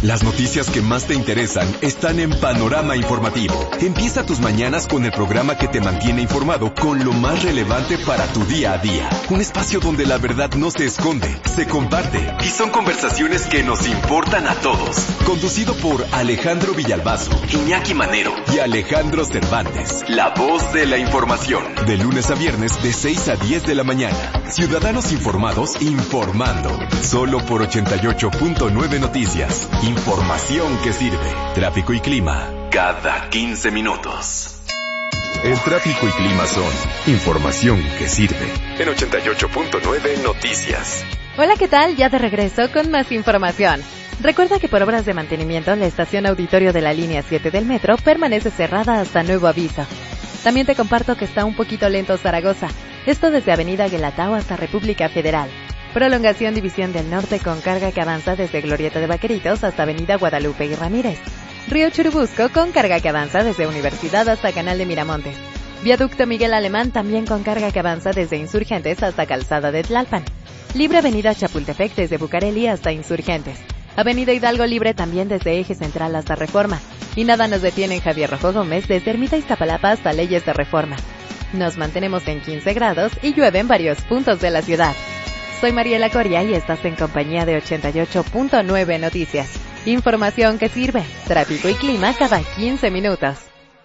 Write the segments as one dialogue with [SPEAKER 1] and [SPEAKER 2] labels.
[SPEAKER 1] Las noticias que más te interesan están en Panorama Informativo. Empieza tus mañanas con el programa que te mantiene informado con lo más relevante para tu día a día. Un espacio donde la verdad no se esconde, se comparte y son conversaciones que nos importan a todos. Conducido por Alejandro Villalbazo, Iñaki Manero y Alejandro Cervantes. La voz de la información. De lunes a viernes de 6 a 10 de la mañana. Ciudadanos informados informando. Solo por 88.9 Noticias. Información que sirve. Tráfico y clima cada 15 minutos. El tráfico y clima son información que sirve. En 88.9 Noticias.
[SPEAKER 2] Hola, ¿qué tal? Ya de regreso con más información. Recuerda que por obras de mantenimiento la estación auditorio de la línea 7 del metro permanece cerrada hasta nuevo aviso. También te comparto que está un poquito lento Zaragoza. Esto desde Avenida Guelatao hasta República Federal. Prolongación División del Norte con carga que avanza desde Glorieta de Vaqueritos hasta Avenida Guadalupe y Ramírez. Río Churubusco con carga que avanza desde Universidad hasta Canal de Miramontes. Viaducto Miguel Alemán también con carga que avanza desde Insurgentes hasta Calzada de Tlalpan. Libre Avenida Chapultepec desde Bucareli hasta Insurgentes. Avenida Hidalgo libre también desde Eje Central hasta Reforma. Y nada nos detiene en Javier Rojo Gómez desde Ermita Iztapalapa hasta Leyes de Reforma. Nos mantenemos en 15 grados y llueve en varios puntos de la ciudad. Soy Mariela Coria y estás en compañía de 88.9 Noticias. Información que sirve. Tráfico y clima cada 15 minutos.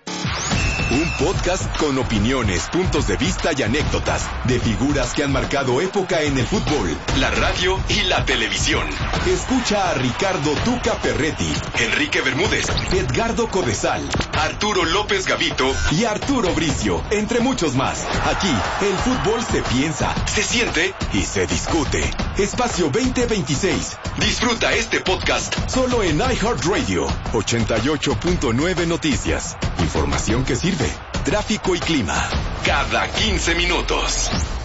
[SPEAKER 1] Un podcast con opiniones, puntos de vista y anécdotas de figuras que han marcado época en el fútbol, la radio y la televisión. Escucha a Ricardo Tuca Ferretti, Enrique Bermúdez, Edgardo Codesal, Arturo López Gavito y Arturo Bricio, entre muchos más. Aquí, el fútbol se piensa, se siente y se discute. Espacio 2026. Disfruta este podcast solo en iHeartRadio. 88.9 Noticias. Información que sirve. Tráfico y clima cada 15 minutos.